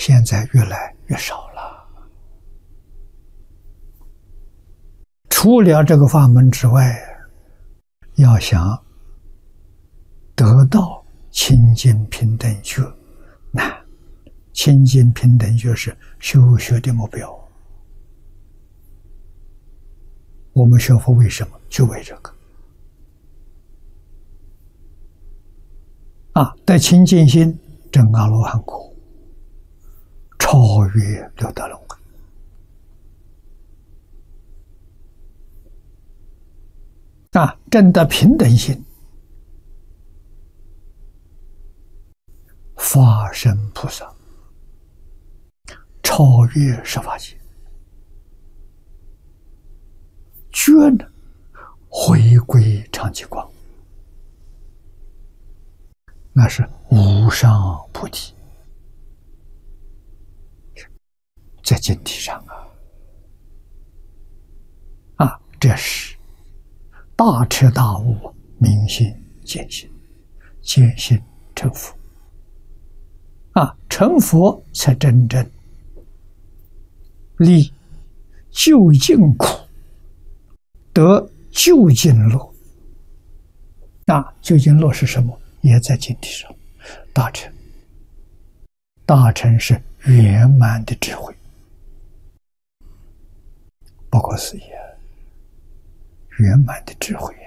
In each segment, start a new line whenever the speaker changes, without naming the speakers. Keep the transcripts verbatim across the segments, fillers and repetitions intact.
现在越来越少了。除了这个法门之外，要想得到清净平等觉难。清净平等觉是修学的目标。我们学佛为什么？就为这个。啊，得清净心，证阿罗汉果，超越六道轮回。啊，证得平等心，法身菩萨，超越十法界，觉呢，回归常寂光。那是无上菩提，在经体上啊，啊，这是大彻大悟，明心见性，见性成佛，啊，成佛才真正离究竟苦，得究竟乐。那究竟乐是什么？也在经体上，大乘，大乘是圆满的智慧，不可思议，圆满的智慧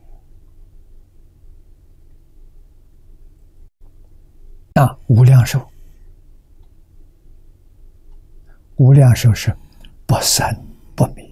啊！无量寿，无量寿是不生不灭，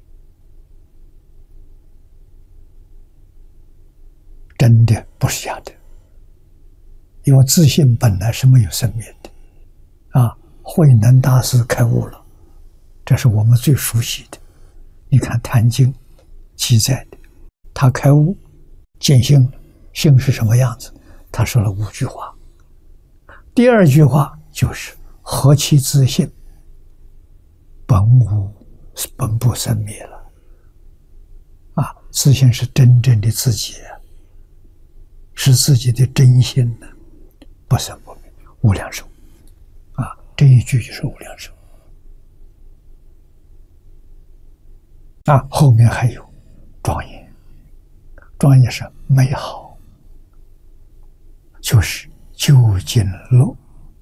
真的不是假的。因为自信本来是没有生灭的，啊，慧能大师开悟了，这是我们最熟悉的。你看《坛经》记载的，他开悟见性了，性是什么样子？他说了五句话。第二句话就是“何其自性，本无本不生灭了”。啊，自性是真正的自己，是自己的真心呢。不生不灭，无量寿啊！这一句就是无量寿啊！后面还有庄严，庄严是美好，就是究竟乐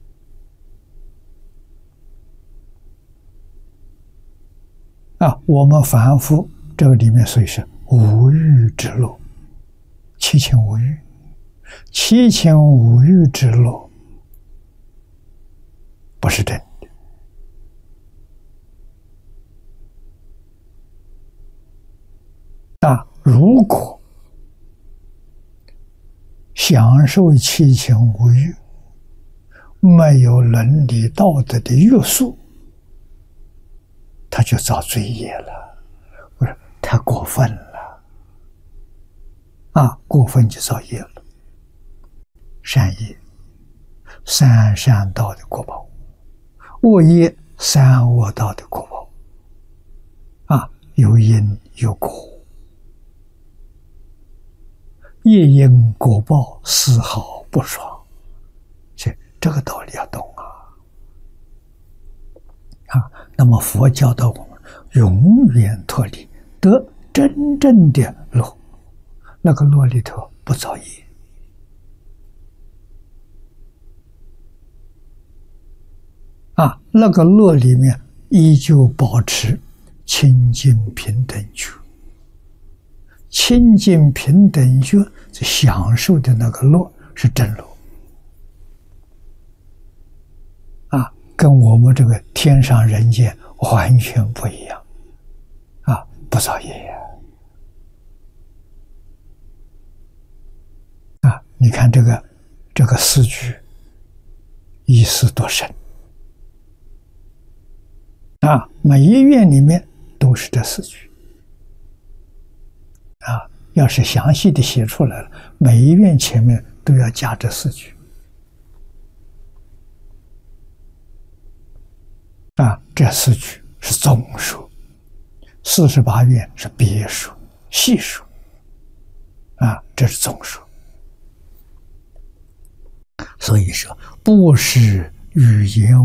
啊！我们凡夫这个里面，所以是无欲之乐，七情无欲。七情五欲之乐不是真的啊！如果享受七情五欲，没有伦理道德的约束，他就造罪业了。我说太过分了啊！过分就造业了。善业，三善道的果报；恶业，三恶道的果报。啊，有因有果，业因果报丝毫不爽。这这个道理要懂啊！啊，那么佛教导我们永远脱离，得真正的乐，那个乐里头不造业。啊，那个乐里面依旧保持清净平等觉，清净平等觉享受的那个乐是真乐啊，跟我们这个天上人间完全不一样啊，不造业呀！啊，你看这个这个四句意思多深。啊，每一愿里面都是这四句啊。要是详细的写出来了，每一愿前面都要加这四句啊。这四句是总数，四十八愿是别数、细数啊，这是总数。所以说，不是语言